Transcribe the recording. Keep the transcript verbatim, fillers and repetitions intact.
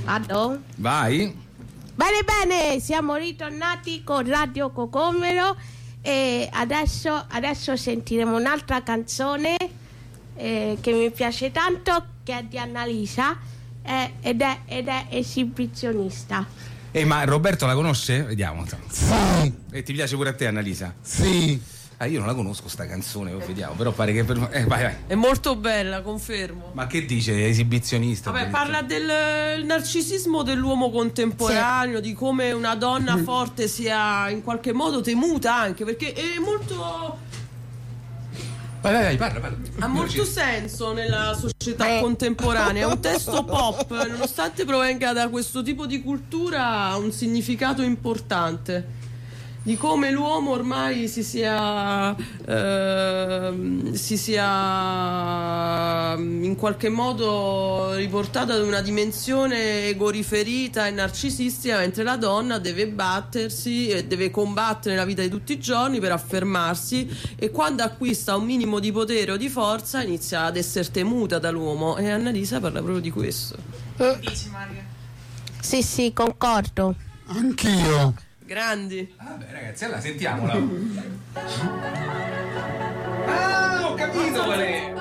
Vado? Vai. Bene, bene, siamo ritornati con Radio Cocomero e adesso, adesso sentiremo un'altra canzone eh, che mi piace tanto, che è di Annalisa eh, ed, è, ed è Esibizionista. Eh, ma Roberto la conosce? Vediamo. Sì. E ti piace pure a te, Annalisa? Sì. Ah, io non la conosco sta canzone, oh, vediamo, però pare che per... eh, vai, vai. È molto bella, confermo. Ma che dice? Esibizionista? Vabbè, parla del narcisismo dell'uomo contemporaneo, sì. Di come una donna forte sia in qualche modo temuta anche, perché è molto... Vai, vai, vai, parla, parla. Ha molto senso nella società contemporanea. È un testo pop, nonostante provenga da questo tipo di cultura, ha un significato importante. Di come l'uomo ormai si sia eh, si sia in qualche modo riportato ad una dimensione egoriferita e narcisistica, mentre la donna deve battersi e deve combattere nella vita di tutti i giorni per affermarsi, e quando acquista un minimo di potere o di forza inizia ad essere temuta dall'uomo, e Annalisa parla proprio di questo. Che dici, Maria? Sì, sì, concordo. Anch'io. Grandi. Vabbè, ragazzi, allora sentiamola. Ah, ho capito qual è.